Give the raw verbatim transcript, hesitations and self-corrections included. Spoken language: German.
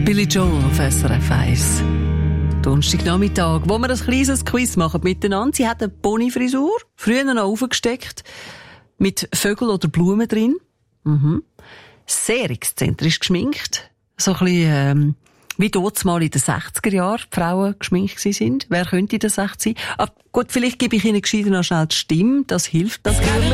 Billy Joel auf S R F eins. Donnerstagnachmittag, wo wir ein kleines Quiz machen miteinander. Sie hat eine Ponyfrisur, früher noch aufgesteckt, mit Vögeln oder Blumen drin. Mhm. Sehr exzentrisch geschminkt. So ein bisschen, ähm, wie dort mal in den sechziger Jahren die Frauen geschminkt sind. Wer könnte das echt sein? Ah, gut, vielleicht gebe ich Ihnen gescheiter noch schnell die Stimme. Das hilft das, glaube ich.